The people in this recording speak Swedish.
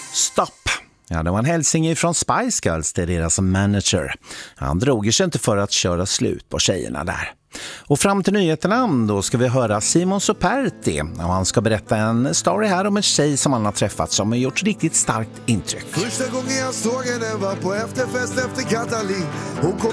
Stopp. Ja, det var en hälsning från Spice Girls till deras manager. Han drog sig inte för att köra slut på tjejerna där. Och fram till nyheterna då ska vi höra Simon Superti. Och han ska berätta en story här om en tjej som han har träffat som har gjort riktigt starkt intryck. Första gången jag såg henne var på efterfest efter Katalin. Hon kom